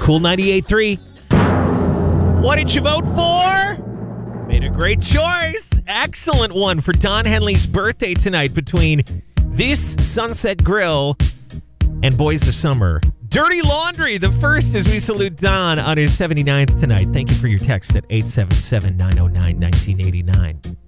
Cool 98.3. What did you vote for? Made a great choice. Excellent one for Don Henley's birthday tonight between this Sunset Grill and Boys of Summer. Dirty Laundry, the first as we salute Don on his 79th tonight. Thank you for your text at 877-909-1989.